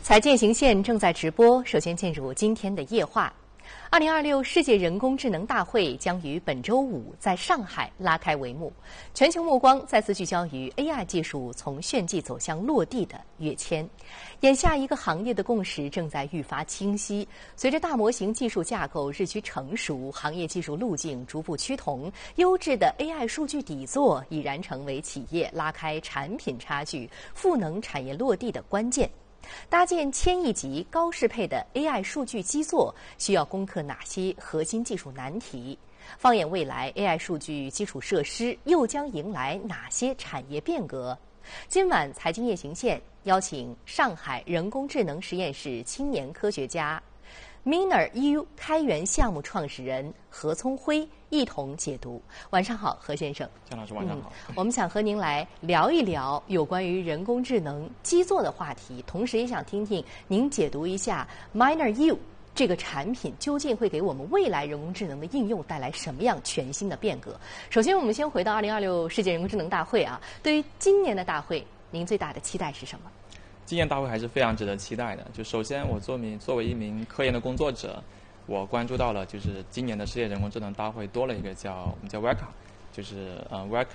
财经行线正在直播，首先进入今天的夜话。2026世界人工智能大会将于本周五在上海拉开帷幕，全球目光再次聚焦于 AI 技术从炫技走向落地的跃迁。眼下一个行业的共识正在愈发清晰，随着大模型技术架构日趋成熟，行业技术路径逐步趋同，优质的 AI 数据底座已然成为企业拉开产品差距、赋能产业落地的关键。搭建1000亿级高适配的 AI 数据基座，需要攻克哪些核心技术难题？放眼未来 ，AI 数据基础设施又将迎来哪些产业变革？今晚财经夜行线邀请上海人工智能实验室青年科学家 MINER-U 开源项目创始人何聪辉一同解读。晚上好，何先生。 江老师，晚上好。 我们想和您来聊一聊有关于人工智能基座的话题，同时也想听听您解读一下 MINER-U 这个产品究竟会给我们未来人工智能的应用带来什么样全新的变革。首先，我们先回到2026世界人工智能大会啊，对于今年的大会，您最大的期待是什么？ 今年大会还是非常值得期待的。就首先，我作为一名科研的工作者，我关注到了，就是今年的世界人工智能大会多了一个我们叫 WECA， 就是WECA